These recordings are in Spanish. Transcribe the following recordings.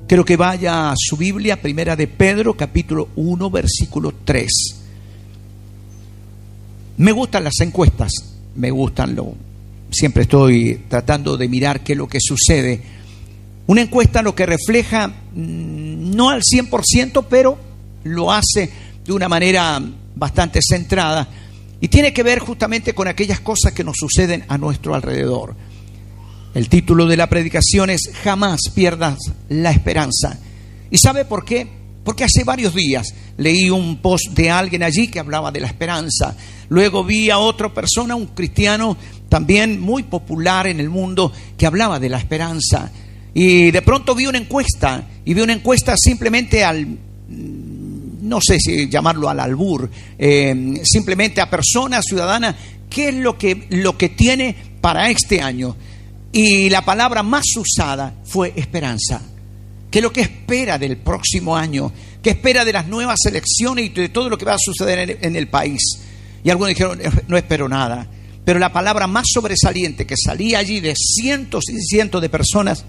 Quiero que vaya a su Biblia, Primera de Pedro, capítulo 1, versículo 3. Me gustan las encuestas, siempre estoy tratando de mirar qué es lo que sucede. Una encuesta lo que refleja, no al 100%, pero lo hace de una manera bastante centrada y tiene que ver justamente con aquellas cosas que nos suceden a nuestro alrededor. El título de la predicación es Jamás pierdas la esperanza. ¿Y sabe por qué? Porque hace varios días leí un post de alguien allí que hablaba de la esperanza. Luego vi a otra persona, un cristiano también muy popular en el mundo, que hablaba de la esperanza. Y de pronto vi una encuesta, y vi una encuesta simplemente no sé si llamarlo al albur, simplemente a personas ciudadanas, ¿qué es lo que tiene para este año? Y la palabra más usada fue esperanza. ¿Qué es lo que espera del próximo año? ¿Qué espera de las nuevas elecciones y de todo lo que va a suceder en el país? Y algunos dijeron, no espero nada. Pero la palabra más sobresaliente que salía allí de cientos y cientos de personas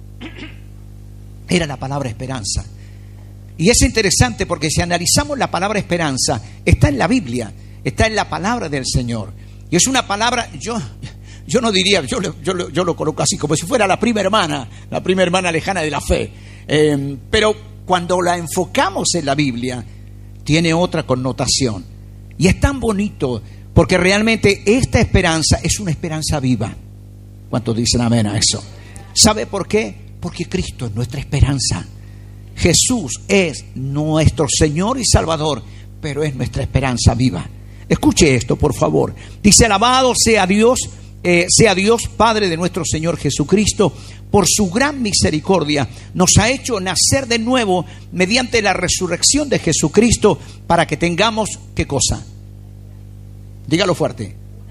era la palabra esperanza. Y es interesante porque si analizamos la palabra esperanza, está en la Biblia, está en la palabra del Señor. Y es una palabra, yo no diría, yo lo coloco así, como si fuera la prima hermana lejana de la fe. Pero cuando la enfocamos en la Biblia, tiene otra connotación. Y es tan bonito, porque realmente esta esperanza es una esperanza viva. ¿Cuántos dicen amén a eso? ¿Sabe por qué? Porque Cristo es nuestra esperanza. Jesús es nuestro Señor y Salvador, pero es nuestra esperanza viva. Escuche esto, por favor. Dice, alabado sea Dios Padre de nuestro Señor Jesucristo, por su gran misericordia nos ha hecho nacer de nuevo mediante la resurrección de Jesucristo, para que tengamos, ¿qué cosa? Dígalo fuerte.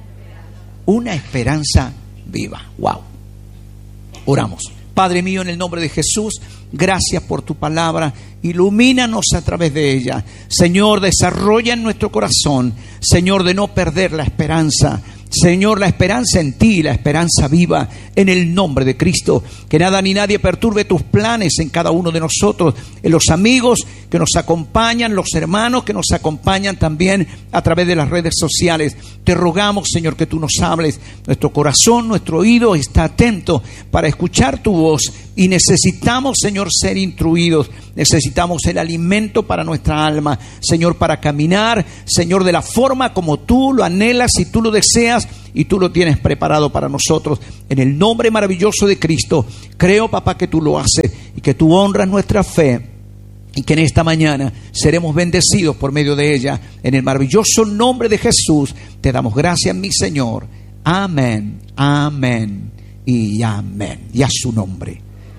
Una esperanza viva. Wow. Oramos. Padre mío, en el nombre de Jesús, gracias por tu palabra. Ilumínanos a través de ella. Señor, desarrolla en nuestro corazón, Señor, de no perder la esperanza. Señor, la esperanza en ti, la esperanza viva, en el nombre de Cristo. Que nada ni nadie perturbe tus planes en cada uno de nosotros, en los amigos que nos acompañan, los hermanos que nos acompañan también a través de las redes sociales. Te rogamos, Señor, que tú nos hables. Nuestro corazón, nuestro oído está atento para escuchar tu voz, y necesitamos, Señor, ser instruidos. Necesitamos el alimento para nuestra alma, Señor, para caminar, Señor, de la forma como tú lo anhelas y tú lo deseas y tú lo tienes preparado para nosotros. En el nombre maravilloso de Cristo, creo, papá, que tú lo haces y que tú honras nuestra fe, y que en esta mañana seremos bendecidos por medio de ella. En el maravilloso nombre de Jesús te damos gracias, mi Señor. Amén, amén y amén. Y a su nombre.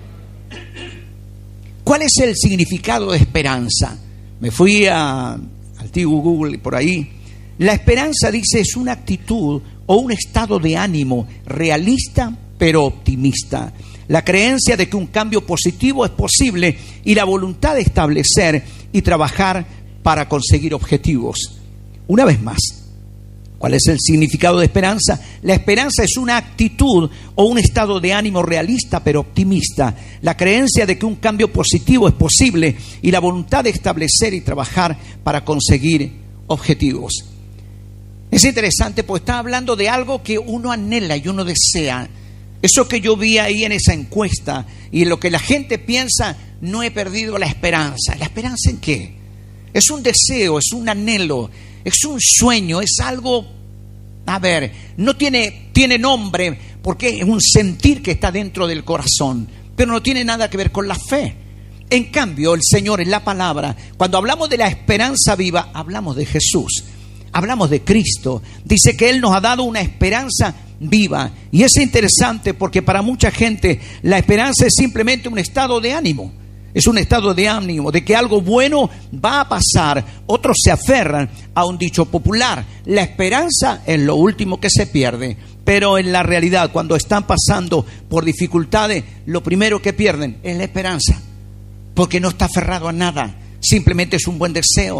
¿Cuál es el significado de esperanza? Me fui al antiguo Google por ahí. La esperanza, dice, es una actitud o un estado de ánimo realista pero optimista. La creencia de que un cambio positivo es posible y la voluntad de establecer y trabajar para conseguir objetivos. Una vez más, ¿cuál es el significado de esperanza? La esperanza es una actitud o un estado de ánimo realista pero optimista. La creencia de que un cambio positivo es posible y la voluntad de establecer y trabajar para conseguir objetivos. Es interesante porque está hablando de algo que uno anhela y uno desea. Eso que yo vi ahí en esa encuesta y lo que la gente piensa, no he perdido la esperanza. ¿La esperanza en qué? Es un deseo, es un anhelo, es un sueño, es algo, no tiene nombre porque es un sentir que está dentro del corazón, pero no tiene nada que ver con la fe. En cambio, el Señor en la palabra, cuando hablamos de la esperanza viva, hablamos de Jesús, hablamos de Cristo. Dice que Él nos ha dado una esperanza viva. Y es interesante porque para mucha gente la esperanza es simplemente un estado de ánimo. Es un estado de ánimo de que algo bueno va a pasar. Otros se aferran a un dicho popular: la esperanza es lo último que se pierde. Pero en la realidad, cuando están pasando por dificultades, lo primero que pierden es la esperanza, porque no está aferrado a nada. Simplemente es un buen deseo.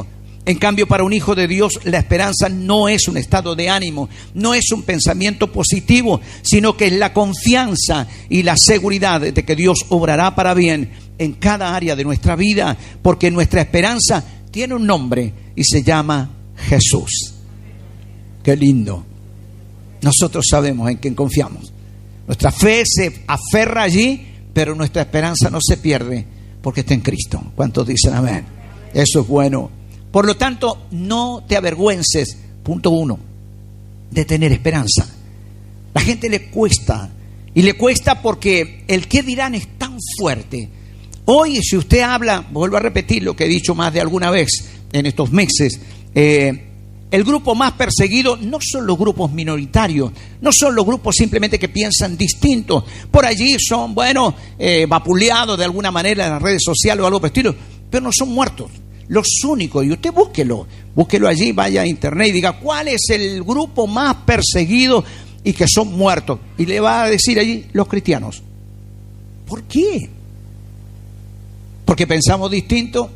En cambio, para un hijo de Dios, la esperanza no es un estado de ánimo, no es un pensamiento positivo, sino que es la confianza y la seguridad de que Dios obrará para bien en cada área de nuestra vida, porque nuestra esperanza tiene un nombre y se llama Jesús. Qué lindo. Nosotros sabemos en quién confiamos. Nuestra fe se aferra allí, pero nuestra esperanza no se pierde porque está en Cristo. ¿Cuántos dicen amén? Eso es bueno. Por lo tanto, no te avergüences, punto 1, de tener esperanza. La gente le cuesta, y le cuesta porque el qué dirán es tan fuerte. Hoy, si usted habla, vuelvo a repetir lo que he dicho más de alguna vez en estos meses, el grupo más perseguido no son los grupos minoritarios, no son los grupos simplemente que piensan distintos. Por allí son, vapuleados de alguna manera en las redes sociales o algo por el estilo, pero no son muertos. Los únicos, y usted búsquelo allí, vaya a internet y diga cuál es el grupo más perseguido y que son muertos. Y le va a decir allí, los cristianos. ¿Por qué? ¿Porque pensamos distinto?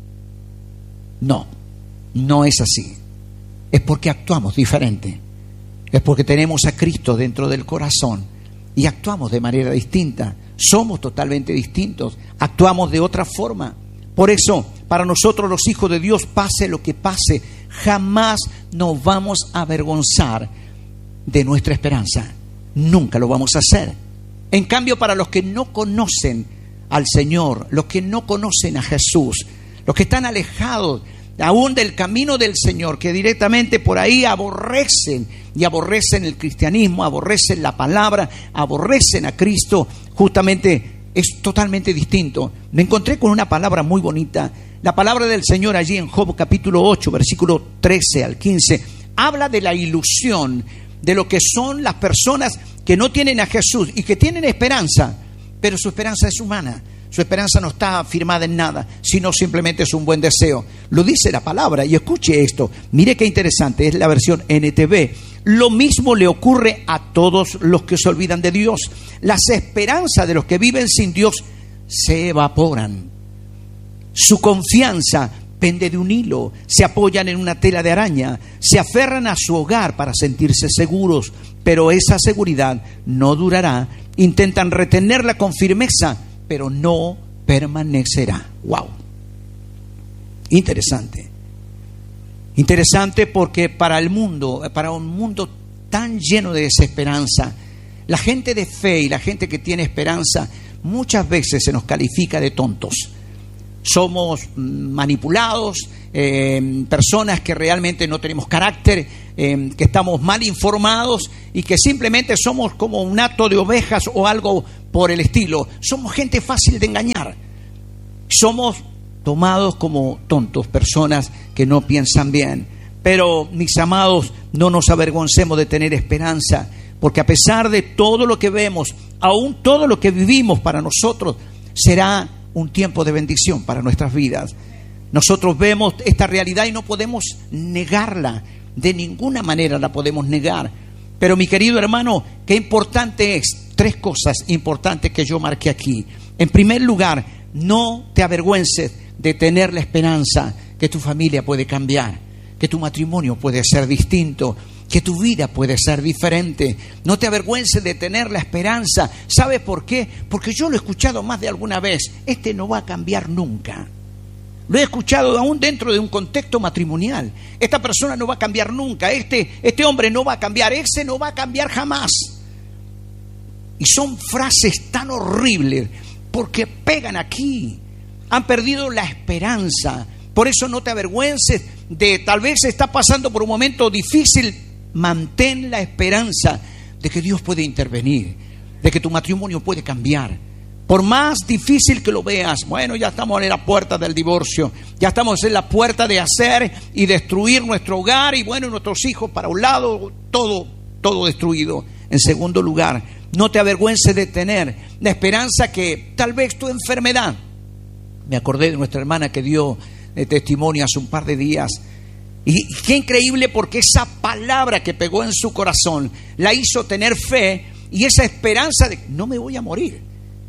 No, no es así. Es porque actuamos diferente. Es porque tenemos a Cristo dentro del corazón y actuamos de manera distinta. Somos totalmente distintos, actuamos de otra forma. Por eso, para nosotros los hijos de Dios, pase lo que pase, jamás nos vamos a avergonzar de nuestra esperanza. Nunca lo vamos a hacer. En cambio, para los que no conocen al Señor, los que no conocen a Jesús, los que están alejados aún del camino del Señor, que directamente por ahí aborrecen el cristianismo, aborrecen la palabra, aborrecen a Cristo, justamente es totalmente distinto. Me encontré con una palabra muy bonita. La palabra del Señor allí en Job capítulo 8, versículo 13 al 15, habla de la ilusión de lo que son las personas que no tienen a Jesús y que tienen esperanza, pero su esperanza es humana. Su esperanza no está firmada en nada, sino simplemente es un buen deseo. Lo dice la palabra, y escuche esto. Mire qué interesante, es la versión NTV. Lo mismo le ocurre a todos los que se olvidan de Dios. Las esperanzas de los que viven sin Dios se evaporan. Su confianza pende de un hilo, se apoyan en una tela de araña, se aferran a su hogar para sentirse seguros, pero esa seguridad no durará. Intentan retenerla con firmeza, pero no permanecerá. ¡Wow! Interesante. Interesante porque para un mundo tan lleno de desesperanza, la gente de fe y la gente que tiene esperanza muchas veces se nos califica de tontos. Somos manipulados, personas que realmente no tenemos carácter, que estamos mal informados y que simplemente somos como un hato de ovejas o algo por el estilo. Somos gente fácil de engañar. Somos tomados como tontos, personas que no piensan bien. Pero, mis amados, no nos avergoncemos de tener esperanza, porque a pesar de todo lo que vemos, aún todo lo que vivimos para nosotros, será un tiempo de bendición para nuestras vidas. Nosotros vemos esta realidad y no podemos negarla, de ninguna manera la podemos negar. Pero mi querido hermano, qué importante es, 3 cosas importantes que yo marqué aquí. En primer lugar, no te avergüences de tener la esperanza que tu familia puede cambiar, que tu matrimonio puede ser distinto, que tu vida puede ser diferente. No te avergüences de tener la esperanza. ¿Sabes por qué? Porque yo lo he escuchado más de alguna vez. Este no va a cambiar nunca. Lo he escuchado aún dentro de un contexto matrimonial. Esta persona no va a cambiar nunca. Este hombre no va a cambiar. Ese no va a cambiar jamás. Y son frases tan horribles porque pegan aquí. Han perdido la esperanza. Por eso no te avergüences de, tal vez está pasando por un momento difícil. Mantén la esperanza de que Dios puede intervenir, de que tu matrimonio puede cambiar. Por más difícil que lo veas, bueno, ya estamos en la puerta del divorcio, ya estamos en la puerta de hacer y destruir nuestro hogar y bueno, nuestros hijos para un lado, todo destruido. En segundo lugar, no te avergüences de tener la esperanza que tal vez tu enfermedad. Me acordé de nuestra hermana que dio testimonio hace un par de días. Y qué increíble, porque esa palabra que pegó en su corazón la hizo tener fe y esa esperanza de no me voy a morir.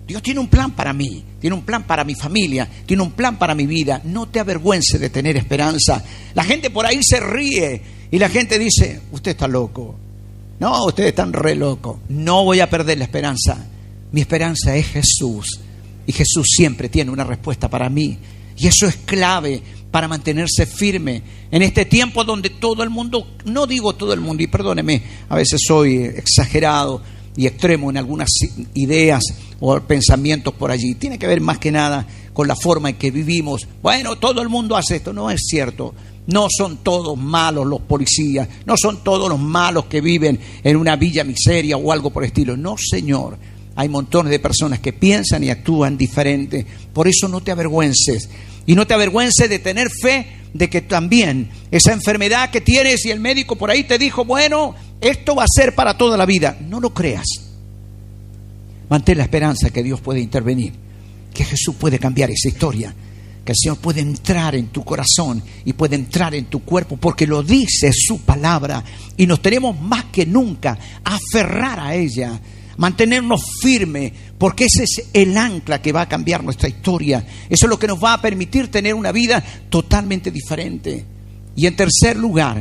Dios tiene un plan para mí, tiene un plan para mi familia, tiene un plan para mi vida. No te avergüences de tener esperanza. La gente por ahí se ríe y la gente dice, usted está loco. No, ustedes están re locos. No voy a perder la esperanza. Mi esperanza es Jesús. Y Jesús siempre tiene una respuesta para mí. Y eso es clave para mantenerse firme en este tiempo donde todo el mundo, no digo todo el mundo, y perdóneme, a veces soy exagerado y extremo en algunas ideas o pensamientos por allí. Tiene que ver más que nada con la forma en que vivimos. Bueno, todo el mundo hace esto. No es cierto. No son todos malos los policías. No son todos los malos que viven en una villa miseria o algo por el estilo. No, señor. Hay montones de personas que piensan y actúan diferente. Por eso no te avergüences. Y no te avergüences de tener fe de que también esa enfermedad que tienes y el médico por ahí te dijo, bueno, esto va a ser para toda la vida. No lo creas. Mantén la esperanza que Dios puede intervenir, que Jesús puede cambiar esa historia, que el Señor puede entrar en tu corazón y puede entrar en tu cuerpo, porque lo dice su palabra y nos tenemos más que nunca a aferrar a ella, mantenernos firmes, porque ese es el ancla que va a cambiar nuestra historia. Eso es lo que nos va a permitir tener una vida totalmente diferente. Y en tercer lugar,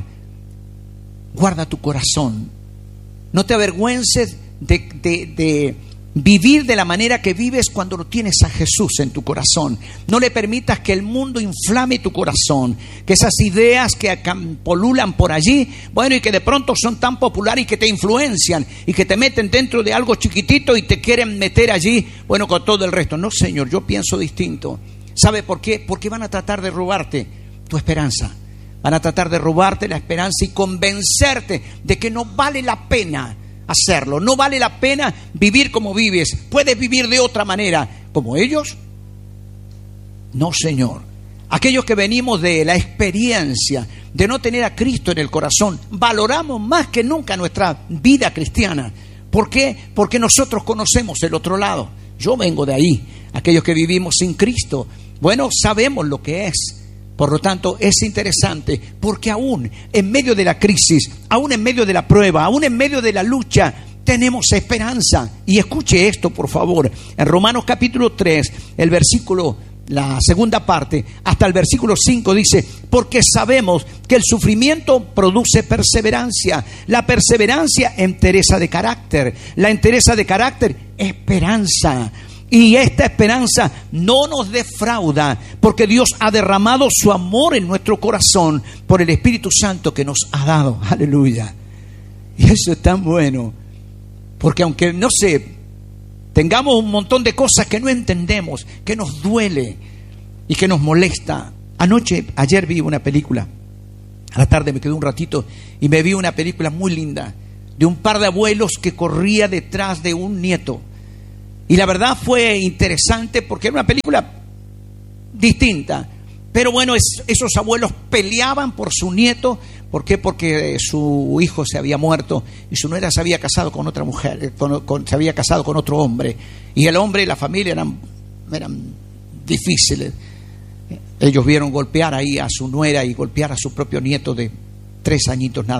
guarda tu corazón. No te avergüences de vivir de la manera que vives cuando lo tienes a Jesús en tu corazón. No le permitas que el mundo inflame tu corazón, que esas ideas que polulan por allí, bueno, y que de pronto son tan populares y que te influencian y que te meten dentro de algo chiquitito y te quieren meter allí, bueno, con todo el resto. No, Señor, yo pienso distinto. ¿Sabe por qué? Porque van a tratar de robarte tu esperanza. Van a tratar de robarte la esperanza y convencerte de que no vale la pena hacerlo. No vale la pena vivir como vives. Puedes vivir de otra manera. ¿Como ellos? No, Señor. Aquellos que venimos de la experiencia de no tener a Cristo en el corazón, valoramos más que nunca nuestra vida cristiana. ¿Por qué? Porque nosotros conocemos el otro lado. Yo vengo de ahí. Aquellos que vivimos sin Cristo, bueno, sabemos lo que es. Por lo tanto, es interesante porque aún en medio de la crisis, aún en medio de la prueba, aún en medio de la lucha, tenemos esperanza. Y escuche esto, por favor. En Romanos capítulo 3, el versículo, la segunda parte, hasta el versículo 5 dice, porque sabemos que el sufrimiento produce perseverancia. La perseverancia, entereza de carácter. La entereza de carácter, esperanza. Y esta esperanza no nos defrauda, porque Dios ha derramado su amor en nuestro corazón por el Espíritu Santo que nos ha dado. Aleluya. Y eso es tan bueno, porque aunque, no sé, tengamos un montón de cosas que no entendemos, que nos duele y que nos molesta. Ayer vi una película, a la tarde me quedé un ratito y me vi una película muy linda de un par de abuelos que corría detrás de un nieto. Y la verdad fue interesante porque era una película distinta. Pero bueno, esos abuelos peleaban por su nieto. ¿Por qué? Porque su hijo se había muerto y su nuera se había casado con otra mujer, se había casado con otro hombre. Y el hombre y la familia eran difíciles. Ellos vieron golpear ahí a su nuera y golpear a su propio nieto de 3 añitos nada.